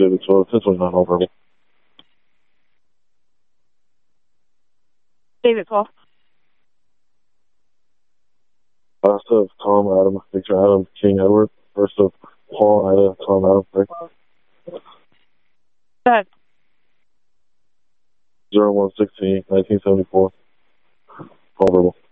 David 12, 1029, all verbal. David 12. Last of Tom, Adam, Victor, Adam, King, Edward. First of Paul, Ida, Tom, Adam, Rick. Go ahead. 0116, 1974. All verbal.